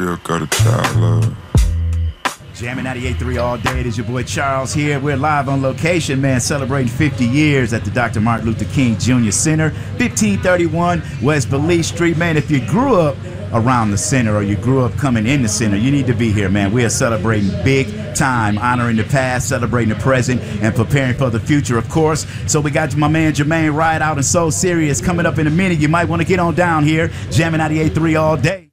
still got a child love. Jamming 98.3 all day. It is your boy Charles here. We're live on location, man, celebrating 50 years at the Dr. Martin Luther King Jr. Center, 1531 West Belize Street. Man, if you grew up around the center or you grew up coming in the center, you need to be here, man. We are celebrating big time, honoring the past, celebrating the present, and preparing for the future, of course. So we got my man Jermaine Ride Out and So Serious coming up in a minute. You might want to get on down here, jamming 98.3 all day.